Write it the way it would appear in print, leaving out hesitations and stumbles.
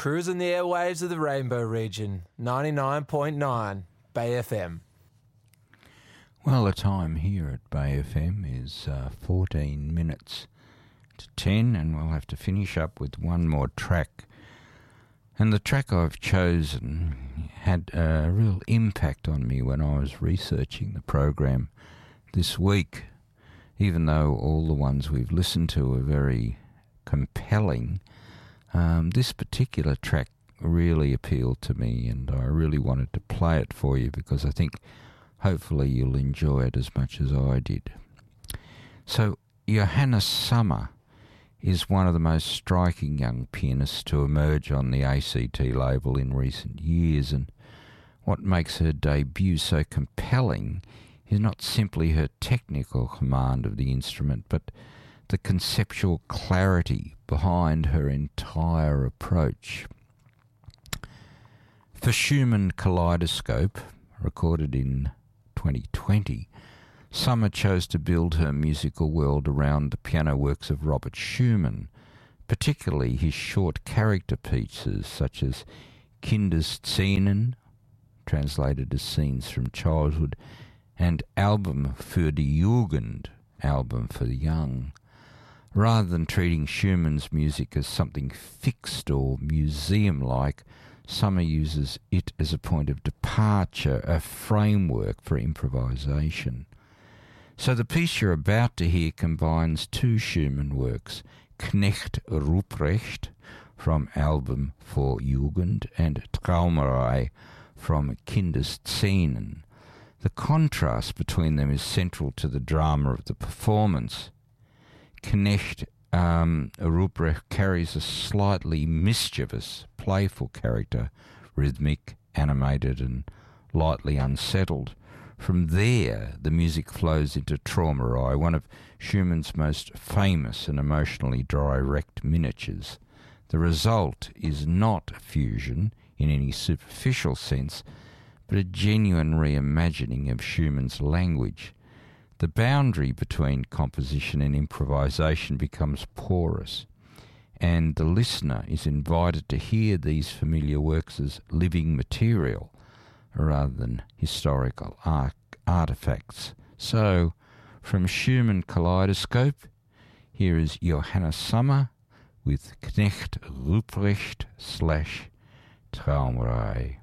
Cruising the airwaves of the Rainbow region, 99.9 Bay FM. Well, the time here at Bay FM is 14 minutes to 10, and we'll have to finish up with one more track. And the track I've chosen had a real impact on me when I was researching the program this week. Even though all the ones we've listened to are very compelling, this particular track really appealed to me, and I really wanted to play it for you because I think hopefully you'll enjoy it as much as I did. So, Johanna Summer is one of the most striking young pianists to emerge on the ACT label in recent years, and what makes her debut so compelling is not simply her technical command of the instrument, but the conceptual clarity behind her entire approach. For Schumann Kaleidoscope, recorded in 2020, Summer chose to build her musical world around the piano works of Robert Schumann, particularly his short character pieces such as Kinderszenen, translated as Scenes from Childhood, and Album für die Jugend, Album for the Young. Rather than treating Schumann's music as something fixed or museum-like, Summer uses it as a point of departure, a framework for improvisation. So the piece you're about to hear combines two Schumann works, Knecht Ruprecht from Album für Jugend and Traumerei from Kinderszenen. The contrast between them is central to the drama of the performance. Knecht Ruprecht carries a slightly mischievous, playful character, rhythmic, animated and lightly unsettled. From there, the music flows into Traumerei, one of Schumann's most famous and emotionally direct miniatures. The result is not fusion in any superficial sense, but a genuine reimagining of Schumann's language. The boundary between composition and improvisation becomes porous, and the listener is invited to hear these familiar works as living material rather than historical artifacts. So, from Schumann Kaleidoscope, here is Johanna Summer with Knecht Ruprecht / Traumerei.